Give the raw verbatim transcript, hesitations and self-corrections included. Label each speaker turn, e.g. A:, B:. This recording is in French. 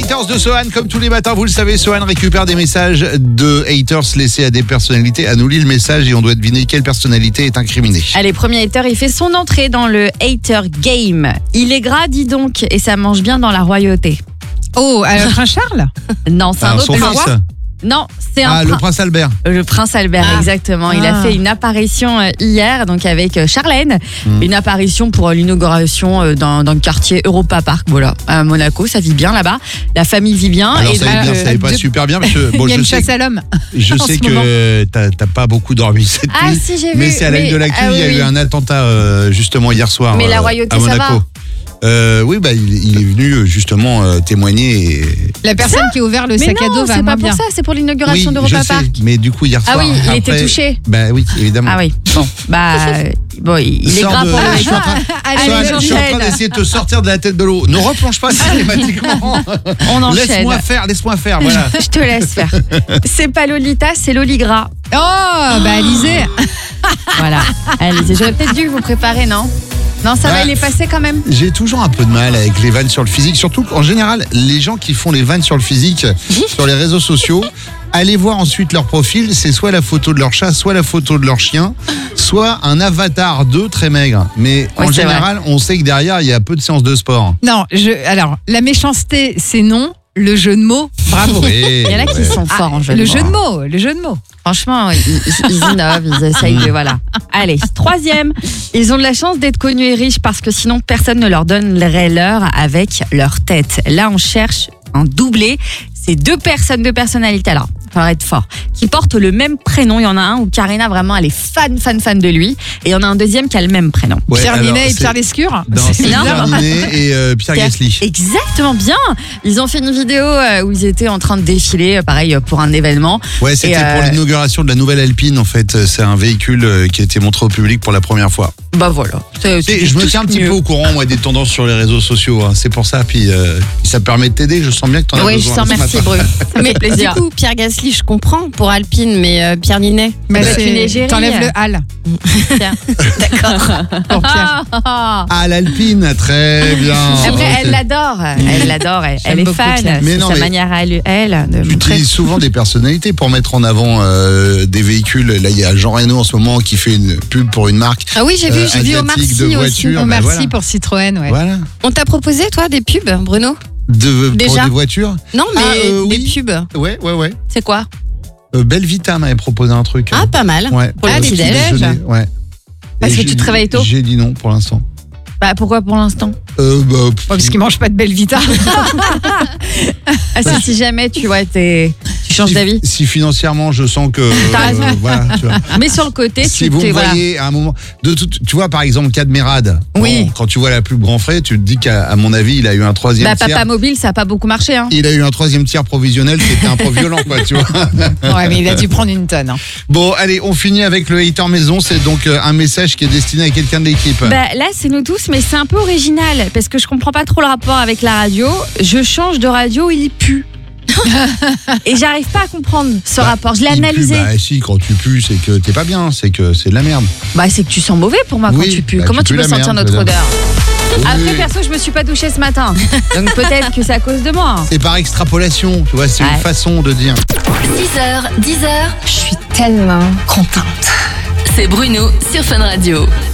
A: haters de Sohan, comme tous les matins, vous le savez, Sohan récupère des messages de haters laissés à des personnalités. À nous lit le message et on doit deviner quelle personnalité est incriminée.
B: Allez, premier hater, il fait son entrée dans le hater game. Il est gras, dis donc, et ça mange bien dans la royauté.
C: Oh, euh, Prince Charles?
B: Non, c'est un
A: Alors,
B: autre
A: son
B: prince.
A: fils.
B: Non, c'est un
A: Ah, le
B: prin-
A: prince Albert.
B: Le prince Albert,
C: Ah.
B: exactement. Il a
C: Ah.
B: fait une apparition euh, hier, donc avec euh, Charlène.
A: Mm.
B: Une apparition pour euh, l'inauguration euh, d'un, d'un quartier Europa Park, voilà, à Monaco. Ça vit bien là-bas. La famille vit bien.
A: Alors
B: et
A: ça
B: donc,
A: va bien,
B: euh,
A: ça va pas
C: de-
A: super bien parce que bon,
C: Il y a
A: je
C: une
A: sais,
C: chasse à l'homme.
A: je
C: en
A: sais
C: ce
A: que t'as, t'as pas beaucoup dormi cette
B: Ah,
A: nuit.
B: si, j'ai
A: Mais
B: vu.
A: c'est à la
B: Mais-
A: une de l'actu,
B: ah,
A: il y a
B: oui,
A: eu
B: oui.
A: un attentat euh, justement hier soir
B: Mais la
A: euh,
B: royauté,
A: à
B: ça
A: Monaco.
B: va
A: Euh, oui, bah il, il est venu euh, justement euh, témoigner. Et...
C: La personne qui a ouvert le
B: Mais
C: sac à
B: non,
C: dos va
B: c'est
C: moins
B: pas pour
C: bien.
B: ça, c'est pour
A: Oui,
B: l'inauguration
A: je
B: d'Europa
A: sais,
B: Park.
A: mais du coup hier
B: Ah
A: soir.
B: oui, il était
A: après-
B: touché.
A: Bah oui, évidemment.
B: Ah oui, bon, bah, euh, bon, il est
A: Sors
B: gras
A: de-
B: pour
A: je
B: le
A: suis en train,
B: Allez,
A: Sohan, je suis en train
B: j'enchaîne.
A: d'essayer de te sortir de la tête de l'eau. Ne replonge pas systématiquement.
B: On enchaîne.
A: Laisse-moi faire, laisse-moi faire. Voilà.
B: Je te laisse faire. C'est pas Lolita, c'est Loli Gras.
C: Oh, bah Alizé.
B: Voilà. Allez, j'aurais peut-être dû vous préparer, non? Non, ça va,
A: Ouais.
B: il est passé quand même.
A: J'ai toujours un peu de mal avec les vannes sur le physique, surtout qu'en général, les gens qui font les vannes sur le physique sur les réseaux sociaux, allez voir ensuite leur profil, c'est soit la photo de leur chat, soit la photo de leur chien, soit un avatar d'eux très maigre. Mais
B: Ouais,
A: en
B: c'est
A: général, on sait que derrière, il y a peu de séances de sport.
C: Non, je, alors, la méchanceté, c'est non. Le jeu de mots, bravo.
A: Oui,
B: Il y en a qui
A: ouais.
B: sont forts en jeu de
C: Le
B: mots.
C: jeu de mots, le jeu de mots.
B: Franchement, ils, ils- ils innovent, ils essayent de. Voilà. Allez, troisième. Ils ont de la chance d'être connus et riches parce que sinon personne ne leur donnerait l'heure avec leur tête. Là, on cherche un doublé. C'est deux personnes, deux personnalités. Alors, il faudra être fort. Qui portent le même prénom. Il y en a un où Karina, vraiment, elle est fan, fan, fan de lui. Et il y en a un deuxième qui a le même prénom.
A: Ouais,
C: Pierre
A: alors,
C: Ninet et
A: c'est-
C: Pierre Lescure.
A: Non, c'est
B: bien.
A: Pierre Ninet et euh, Pierre
B: Pierre-
A: Gasly.
B: Exactement bien. Ils ont fait une vidéo euh, où ils étaient en train de défiler, euh, pareil, euh, pour un événement.
A: Ouais, c'était
B: Et, euh,
A: pour l'inauguration de la nouvelle Alpine, en fait. C'est un véhicule euh, qui a été montré au public pour la première fois.
B: Bah voilà. C'est-
A: Et
B: c'est
A: je me
B: tout
A: tiens un
B: ce
A: petit
B: mieux.
A: peu au courant, moi, des tendances sur les réseaux sociaux. hein. C'est pour ça, puis euh, ça permet de t'aider. Je sens bien que t'en as
B: Oui, je
A: besoin.
B: sens
A: ce
B: merci,
A: matin.
B: Bru. Ça me
D: Mais
B: fait plaisir.
D: du coup, Pierre Gasly, je comprends pour Alpine, mais euh, Pierre Ninet.
C: Bah,
B: Bah,
C: c'est-
B: une égérie.
C: T'enlèves le hal
B: D'accord.
C: pour Pierre.
A: Ah, l'Alpine, très bien.
B: Après, elle l'adore. Elle l'adore. Elle, elle est
C: beaucoup
B: fan.
C: Pierre.
A: Mais
B: C'est
A: non,
B: sa
A: mais-
B: manière à elle, elle de
A: Tu
B: montrer.
A: utilises souvent des personnalités pour mettre en avant euh, des véhicules. Là, il y a Jean Reno en ce moment qui fait une pub pour une marque.
D: Ah oui, j'ai vu,
A: Euh,
D: j'ai vu Omar
A: asiatique
D: Sy
A: de
D: aussi.
A: voiture.
C: Oh,
A: bah,
C: merci
A: voilà.
C: pour Citroën, ouais.
A: Voilà.
D: On t'a proposé, toi, des pubs, Bruno?
A: De, pour
D: Déjà
A: des voitures.
D: Non, mais
A: Ah, euh,
D: des
A: oui.
D: pubs.
A: Ouais, ouais, ouais.
D: C'est quoi?
A: Euh, Belvita m'avait proposé un truc.
D: Ah, pas mal.
A: ouais.
D: pour le
A: Euh,
D: petit
A: petit
D: déj.
A: déjeuner, Ouais.
B: Parce
A: Et
B: que tu
A: j'ai
B: te
A: dit-
B: réveilles tôt.
A: J'ai dit non pour l'instant.
B: Bah, pourquoi pour l'instant?
A: Euh, bah, pff,
C: Ouais, parce qu'il mange pas de Belvita.
B: Ah, si, si jamais tu vois, t'es- tu changes
A: si,
B: d'avis.
A: si financièrement je sens que.
B: T'as raison.
A: euh, voilà, tu vois.
B: Mais sur le côté,
A: Si
B: tu
A: vous
B: t'es-
A: me
B: voilà.
A: voyez à un moment, de tout, tu vois par exemple Cadmerade.
B: Oui.
A: Bon, quand tu vois la pub Grand Frais, tu te dis qu'à à mon avis, il a eu un troisième
B: Bah,
A: tiers.
B: Papa Mobile, ça a pas beaucoup marché, hein.
A: Il a eu un troisième tiers provisionnel, c'était un peu violent, quoi, tu vois.
C: Ouais, mais il a dû prendre une tonne. hein.
A: Bon, allez, on finit avec le hater maison. C'est donc euh, un message qui est destiné à quelqu'un de l'équipe.
B: Bah, là, c'est nous tous, mais c'est un peu original parce que je comprends pas trop le rapport avec la radio. Je change de radio, il pue. Et j'arrive pas à comprendre ce
A: Bah,
B: rapport. Je l'ai
A: il pue,
B: analysé.
A: Bah, si, quand tu pues, c'est que t'es pas bien, c'est que c'est de la merde.
B: Bah, c'est que tu sens mauvais pour moi
A: Oui,
B: quand tu pues.
A: bah,
B: Comment
A: tu
B: tu,
A: pues
B: peux
A: la
B: sentir
A: merde,
B: notre
A: madame.
B: odeur? Après,
A: Oui.
B: perso, je me suis pas douchée ce matin. Donc peut-être que c'est à cause de moi.
A: C'est par extrapolation, tu vois, c'est
B: Ouais.
A: une façon de dire.
E: six heures, dix heures, je suis tellement contente. C'est Bruno sur Fun Radio.